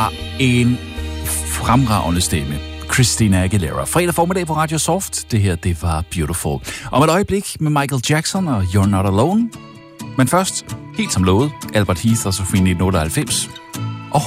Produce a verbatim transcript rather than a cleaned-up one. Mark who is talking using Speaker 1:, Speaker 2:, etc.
Speaker 1: har en fremragende stemme. Christina Aguilera. Fredag formiddag på Radio Soft. Det her, det var Beautiful. Om et øjeblik med Michael Jackson og You're Not Alone. Men først, helt som lovet, Albert Heath og Sofie nitten otteoghalvfems.